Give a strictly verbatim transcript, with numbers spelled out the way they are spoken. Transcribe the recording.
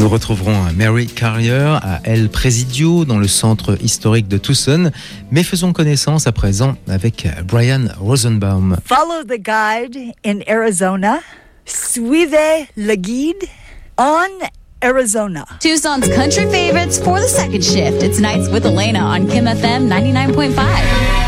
Nous retrouverons Mary Carrier à El Presidio dans le centre historique de Tucson, mais faisons connaissance à présent avec Brian Rosenbaum. Follow the guide in Arizona. Suive le guide on Arizona. Tucson's country favorites for the second shift. It's Nights with Elena on Kim F M ninety-nine point five.